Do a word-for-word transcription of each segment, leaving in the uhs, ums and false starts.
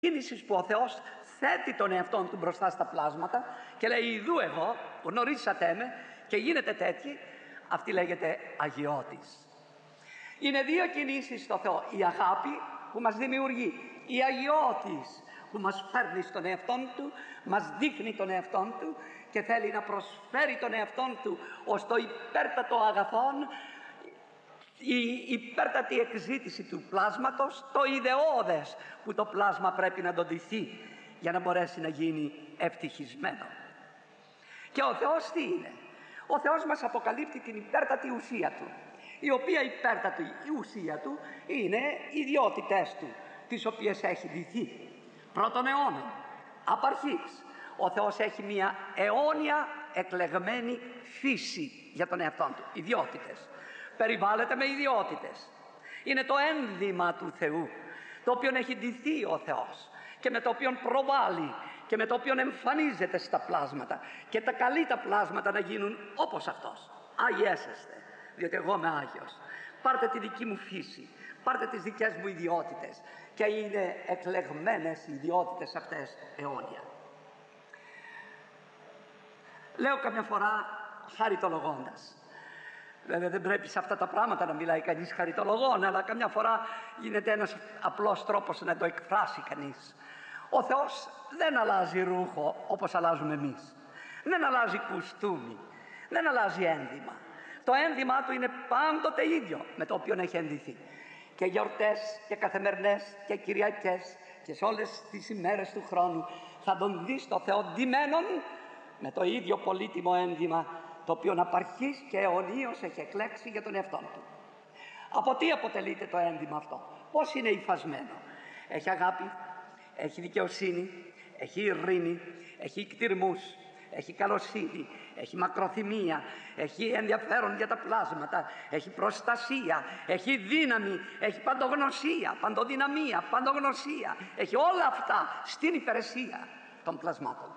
κίνησης που ο Θεός θέτει τον εαυτόν του μπροστά στα πλάσματα και λέει «Ιδού εγώ, γνωρίσατε με και γίνετε τέτοιοι», αυτή λέγεται αγιώτης. Είναι δύο κινήσεις στο Θεό: η αγάπη που μας δημιουργεί, η αγιώτης που μας φέρνει στον εαυτόν του, μας δείχνει τον εαυτόν του και θέλει να προσφέρει τον εαυτόν του ως το υπέρτατο αγαθόν, η υπέρτατη εκζήτηση του πλάσματος, το ιδεώδες που το πλάσμα πρέπει να ντυθεί για να μπορέσει να γίνει ευτυχισμένο. Και ο Θεός τι είναι? Ο Θεός μας αποκαλύπτει την υπέρτατη ουσία Του, η οποία υπέρτατη ουσία Του είναι οι ιδιότητές Του, τις οποίες έχει ντυθεί. Πρώτον αιώνων, απαρχής, ο Θεός έχει μια αιώνια εκλεγμένη φύση για τον εαυτόν Του, ιδιότητες. Περιβάλλεται με ιδιότητες. Είναι το ένδυμα του Θεού, το οποίο έχει ντυθεί ο Θεός και με το οποίο προβάλλει και με το οποίο εμφανίζεται στα πλάσματα και τα καλεί τα πλάσματα να γίνουν όπως Αυτός. Αγιέσεστε, διότι εγώ είμαι Άγιος. Πάρτε τη δική μου φύση, πάρτε τις δικές μου ιδιότητες, και είναι εκλεγμένες οι ιδιότητες αυτές αιώνια. Λέω καμιά φορά χαριτολογώντας. Βέβαια δεν πρέπει σε αυτά τα πράγματα να μιλάει κανείς χαριτολογών, αλλά καμιά φορά γίνεται ένας απλός τρόπος να το εκφράσει κανείς. Ο Θεός δεν αλλάζει ρούχο όπως αλλάζουμε εμείς. Δεν αλλάζει κουστούμι, δεν αλλάζει ένδυμα. Το ένδυμά Του είναι πάντοτε ίδιο με το οποίο έχει ενδυθεί. Και γιορτές και καθημερινές και Κυριακές και σε όλες τις ημέρες του χρόνου θα τον δεις το Θεό ντυμένον με το ίδιο πολύτιμο ένδυμα, το οποίο απαρχής και αιωνίως έχει εκλέξει για τον εαυτόν Του. Από τι αποτελείται το ένδυμα αυτό? Πώς είναι υφασμένο? Έχει αγάπη, έχει δικαιοσύνη, έχει ειρήνη, έχει κτηρμούς, έχει καλοσύνη, έχει μακροθυμία, έχει ενδιαφέρον για τα πλάσματα, έχει προστασία, έχει δύναμη, έχει παντογνωσία, παντοδυναμία, παντογνωσία. Έχει όλα αυτά στην υπηρεσία των πλασμάτων.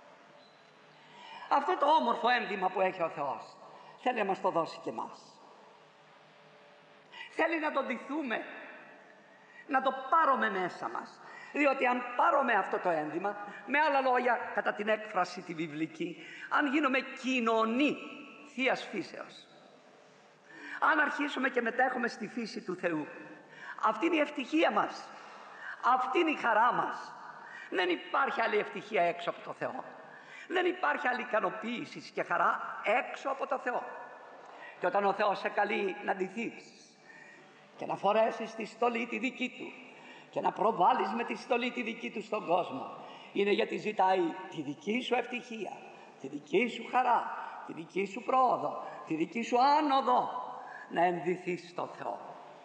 Αυτό το όμορφο ένδυμα που έχει ο Θεός θέλει να μας το δώσει και εμάς. Θέλει να το ντυθούμε, να το πάρουμε μέσα μας. Διότι αν πάρουμε αυτό το ένδυμα, με άλλα λόγια, κατά την έκφραση τη βιβλική, αν γίνουμε κοινωνοί Θείας φύσεως, αν αρχίσουμε και μετέχουμε στη φύση του Θεού, αυτή είναι η ευτυχία μας, αυτή είναι η χαρά μας. Δεν υπάρχει άλλη ευτυχία έξω από το Θεό. Δεν υπάρχει άλλη ικανοποίηση και χαρά έξω από το Θεό. Και όταν ο Θεός σε καλεί να ντυθείς και να φορέσεις τη στολή τη δική Του και να προβάλλεις με τη στολή τη δική Του στον κόσμο, είναι γιατί ζητάει τη δική σου ευτυχία, τη δική σου χαρά, τη δική σου πρόοδο, τη δική σου άνοδο, να ενδυθείς στο Θεό.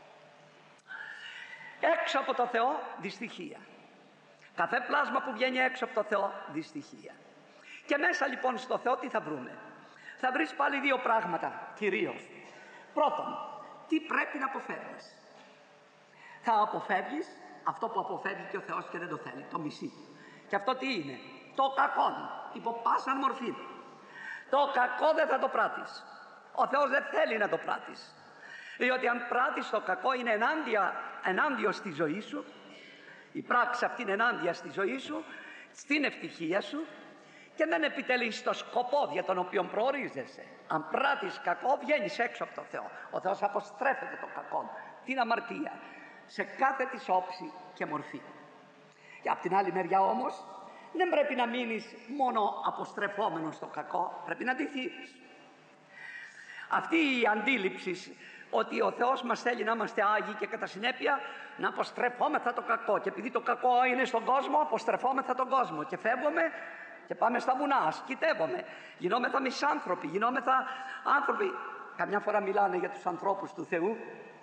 Έξω από το Θεό δυστυχία. Κάθε πλάσμα που βγαίνει έξω από το Θεό δυστυχία. Και μέσα λοιπόν στο Θεό τι θα βρούμε? Θα βρεις πάλι δύο πράγματα κυρίως. Πρώτον, τι πρέπει να αποφεύγεις. Θα αποφεύγεις αυτό που αποφεύγει και ο Θεός και δεν το θέλει, το μισεί. Και αυτό τι είναι? Το κακό, υπό πάσα μορφή. Το κακό δεν θα το πράττεις. Ο Θεός δεν θέλει να το πράττεις. Διότι αν πράττεις το κακό είναι ενάντια, ενάντια στη ζωή σου. Η πράξη αυτή είναι ενάντια στη ζωή σου, στην ευτυχία σου, και δεν επιτελείς το σκοπό για τον οποίο προορίζεσαι. Αν πράττεις κακό, βγαίνεις έξω από το Θεό. Ο Θεός αποστρέφεται το κακό, την αμαρτία, σε κάθε της όψη και μορφή. Και από την άλλη μεριά όμως, δεν πρέπει να μείνεις μόνο αποστρεφόμενος στο κακό, πρέπει να ντυθείς. Αυτή η αντίληψη ότι ο Θεός μας θέλει να είμαστε άγιοι και κατά συνέπεια να αποστρεφόμεθα το κακό, και επειδή το κακό είναι στον κόσμο, αποστρεφόμεθα τον κόσμο και φεύγουμε και πάμε στα βουνά, ασκητεύομαι, γινόμεθα μισάνθρωποι, γινόμεθα άνθρωποι. Καμιά φορά μιλάνε για τους ανθρώπους του Θεού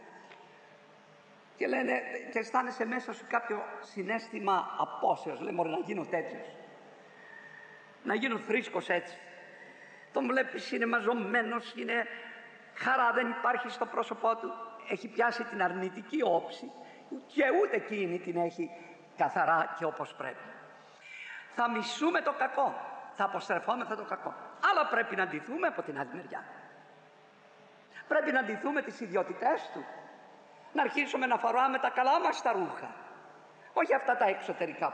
και λένε, και αισθάνεσαι μέσα σου κάποιο συναίσθημα απόσεως. Λέει, μωρέ, να γίνω τέτοιος, να γίνω θρήσκος έτσι. Τον βλέπεις, είναι μαζωμένος, είναι χαρά δεν υπάρχει στο πρόσωπό του, έχει πιάσει την αρνητική όψη και ούτε εκείνη την έχει καθαρά και όπως πρέπει. Θα μισούμε το κακό, θα αποστρεφόμεθα το κακό, αλλά πρέπει να ντυθούμε από την άλλη μεριά. Πρέπει να ντυθούμε τις ιδιότητές του, να αρχίσουμε να φοράμε τα καλά μας τα ρούχα, Όχι αυτά τα εξωτερικά